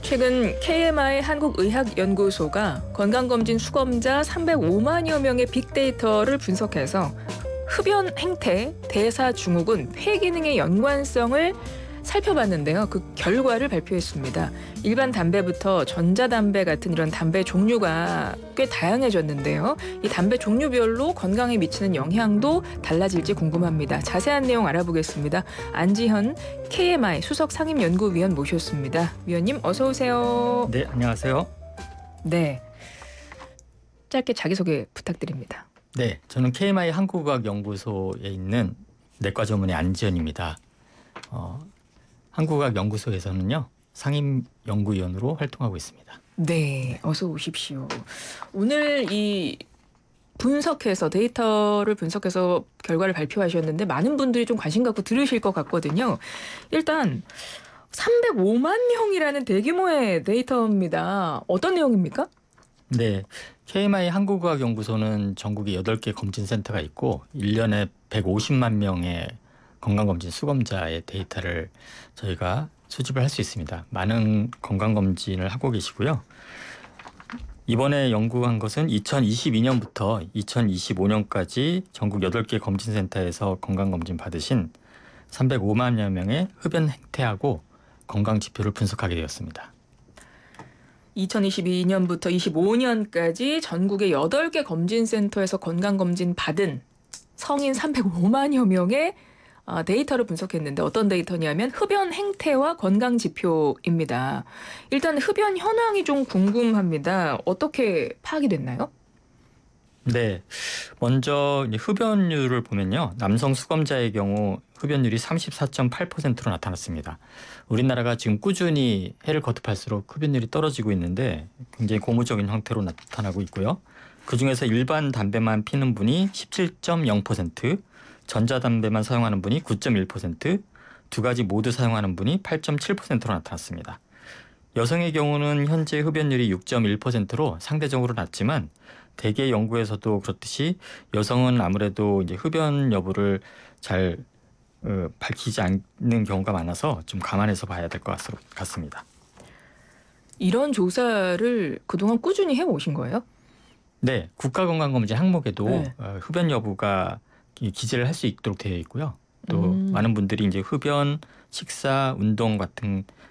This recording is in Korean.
최근 KMI 한국의학연구소가 건강검진 수검자 305만여 명의 빅데이터를 분석해서 흡연 행태, 대사 증후군, 폐 기능의 연관성을 살펴봤는데요. 그 결과를 발표했습니다. 일반 담배부터 전자담배 같은 이런 담배 종류가 꽤 다양해졌는데요. 이 담배 종류별로 건강에 미치는 영향도 달라질지 궁금합니다. 자세한 내용 알아보겠습니다. 안지현 KMI 수석 상임연구위원 모셨습니다. 위원님 어서 오세요. 네, 안녕하세요. 네, 짧게 자기소개 부탁드립니다. 네, 저는 KMI 한국의학연구소에 있는 내과 전문의 안지현입니다. 한국의학연구소에서는요, 상임연구위원으로 활동하고 있습니다. 네, 어서 오십시오. 오늘 이 데이터를 분석해서 결과를 발표하셨는데 많은 분들이 좀 관심 갖고 들으실 것 같거든요. 일단 305만 명이라는 대규모의 데이터입니다. 어떤 내용입니까? 네, KMI 한국의학연구소는 전국에 8개 검진센터가 있고 1년에 150만 명의 건강검진 수검자의 데이터를 저희가 수집을 할 수 있습니다. 많은 건강검진을 하고 계시고요. 이번에 연구한 것은 2022년부터 2025년까지 전국 8개 검진센터에서 건강검진 받으신 305만여 명의 흡연 행태하고 건강 지표를 분석하게 되었습니다. 2022년부터 25년까지 전국의 8개 검진센터에서 건강검진 받은 성인 305만여 명의 데이터를 분석했는데 어떤 데이터냐면 흡연 행태와 건강 지표입니다. 일단 흡연 현황이 좀 궁금합니다. 어떻게 파악이 됐나요? 네, 먼저 이제 흡연율을 보면요. 남성 수검자의 경우 흡연율이 34.8%로 나타났습니다. 우리나라가 지금 꾸준히 해를 거듭할수록 흡연율이 떨어지고 있는데 굉장히 고무적인 형태로 나타나고 있고요. 그중에서 일반 담배만 피는 분이 17.0%, 전자담배만 사용하는 분이 9.1%, 두 가지 모두 사용하는 분이 8.7%로 나타났습니다. 여성의 경우는 현재 흡연율이 6.1%로 상대적으로 낮지만 대개 연구에서도 그렇듯이 여성은 아무래도 이제 흡연 여부를 잘 밝히지 않는 경우가 많아서 좀 감안해서 봐야 될 것 같습니다. 이런 조사를 그동안 꾸준히 해오신 거예요? 네, 국가건강검진 항목에도 네. 흡연 여부가 기재를 할 수 있도록 되어 있고요. 또 많은 분들이 이제 흡연, 식사, 운동 같은